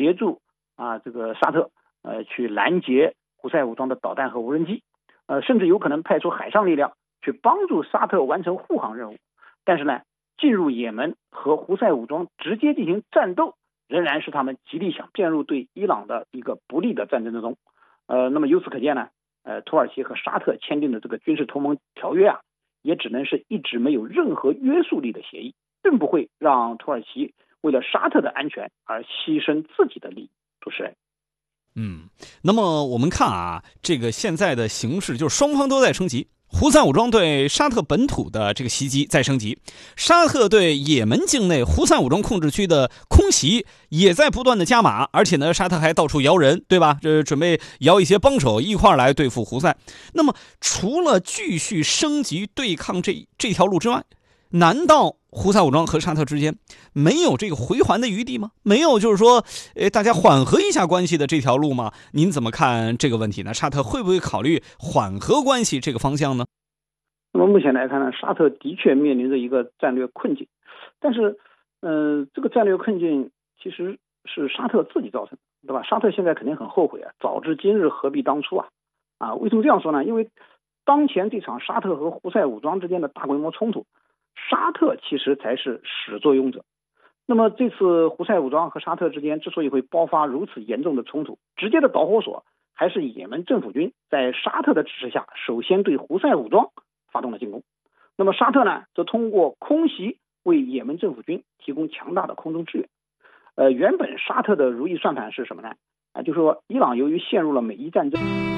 协助这个沙特去拦截胡塞武装的导弹和无人机，甚至有可能派出海上力量去帮助沙特完成护航任务。但是呢，进入也门和胡塞武装直接进行战斗，仍然是他们极力想变入对伊朗的一个不利的战争之中。那么由此可见呢，土耳其和沙特签订的这个军事同盟条约也只能是一纸没有任何约束力的协议，并不会让土耳其为了沙特的安全而牺牲自己的利益。主持人。 那么我们看这个现在的形势就是双方都在升级。胡塞武装对沙特本土的这个袭击在升级，沙特对也门境内胡塞武装控制区的空袭也在不断的加码，而且呢，沙特还到处摇人，对吧？准备摇一些帮手一块来对付胡塞。那么，除了继续升级对抗这条路之外，难道胡塞武装和沙特之间没有这个回环的余地吗？没有就是说大家缓和一下关系的这条路吗？您怎么看这个问题呢？沙特会不会考虑缓和关系这个方向呢？ 那么目前来看呢，沙特的确面临着一个战略困境，但是这个战略困境其实是沙特自己造成的，对吧？沙特现在肯定很后悔早知今日何必当初为什么这样说呢？因为当前这场沙特和胡塞武装之间的大规模冲突，沙特其实才是始作俑者。那么这次胡塞武装和沙特之间之所以会爆发如此严重的冲突，直接的导火索还是也门政府军在沙特的支持下，首先对胡塞武装发动了进攻。那么沙特呢，则通过空袭为也门政府军提供强大的空中支援。原本沙特的如意算盘是什么呢？就是说伊朗由于陷入了美伊战争。